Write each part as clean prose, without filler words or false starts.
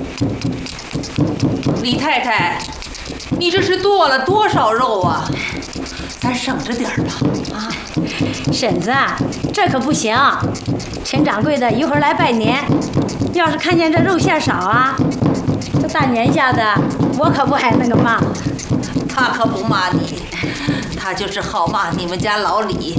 李太太，你这是剁了多少肉啊？咱省着点吧。啊， 婶子，这可不行。陈掌柜的一会儿来拜年，要是看见这肉馅少啊，这大年下的，我可不还那个骂。 他可不骂你，他就是好骂你们家老李。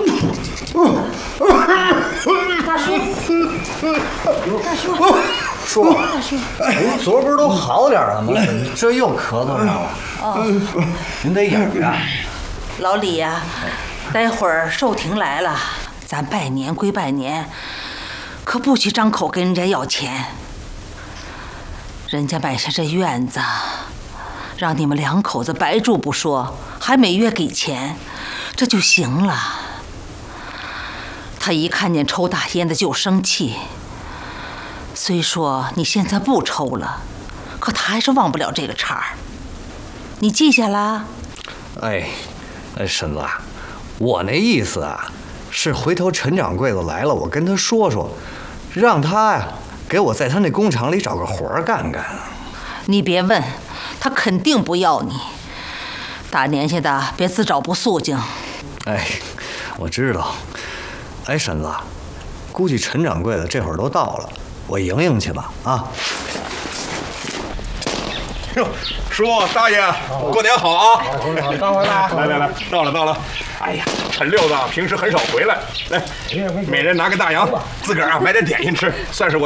大叔，大叔， 叔， 大叔， 您昨儿不是都好点了吗？这又咳嗽上了。 哦， 您得忍着。 老李呀，待会儿寿亭来了，咱拜年归拜年，可不许张口跟人家要钱。人家买下这院子，让你们两口子白住不说，还每月给钱，这就行了。他一看见抽大烟的就生气。虽说你现在不抽了，可他还是忘不了这个茬儿。你记下了？ 哎，婶子，我那意思啊，是回头陈掌柜的来了，我跟他说说，让他呀给我在他那工厂里找个活儿干干。 你别问，他肯定不要你。大年下的别自找不肃静。 哎，我知道。哎，婶子，估计陈掌柜的这会儿都到了，我迎迎去吧。啊。 哟，叔大爷，过年好啊！ 刚回来， 来，到了。哎呀，陈六子平时很少回来，来，每人拿个大洋，自个儿啊买点点心吃，算是我